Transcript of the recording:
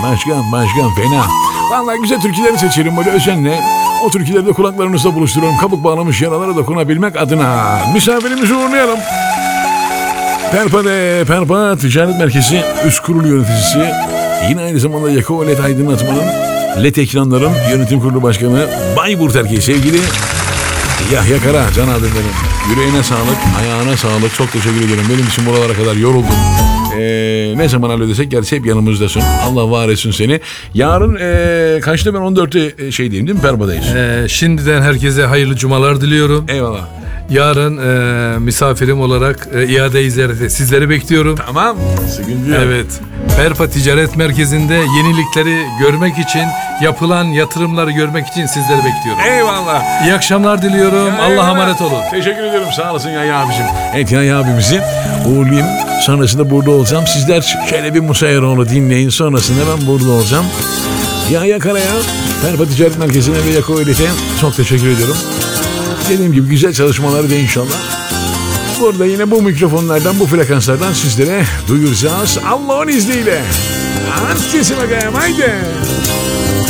Başkan fena. Vallahi güzel türküleri seçerim böyle özenle. O türküleri de kulaklarınızda buluşturuyorum. Kabuk bağlamış yaralara dokunabilmek adına. Misafirimizi uğurlayalım. Perpa Ticaret Merkezi Üst Kurul Yöneticisi. Yine aynı zamanda Yako LED Aydınlatma'nın LED ekranların yönetim kurulu başkanı Bayburt erkeği sevgili Yahya Kara. Can adımlarım. Yüreğine sağlık, ayağına sağlık. Çok teşekkür ederim. Benim için buralara kadar yoruldum. Ne zaman halledesek gerçi hep yanımızdasın. Allah var etsin seni. Yarın kaçta ben 14'te değil mi Perpa'dayız. Şimdiden herkese hayırlı cumalar diliyorum. Eyvallah. Yarın misafirim olarak iade-i ziyarete sizleri bekliyorum. Tamam. Sıkıntı yok. Evet. Perpa Ticaret Merkezi'nde yenilikleri görmek için, yapılan yatırımları görmek için sizleri bekliyorum. Eyvallah. İyi akşamlar diliyorum. Allah'a emanet olun. Teşekkür ederim. Sağ olasın Yahya abicim. Evet Yahya abimizi uğurlayayım. Sonrasında burada olacağım. Sizler şöyle bir Musa Eroğlu dinleyin. Sonrasında ben burada olacağım. Yahya Kara'ya, Perpa Ticaret Merkezi'ne ve Yako Öğret'e çok teşekkür ediyorum. Dediğim gibi güzel çalışmaları da inşallah burada yine bu mikrofonlardan, bu frekanslardan sizlere duyuracağız. Allah'ın izniyle. Herkese bakayım haydi.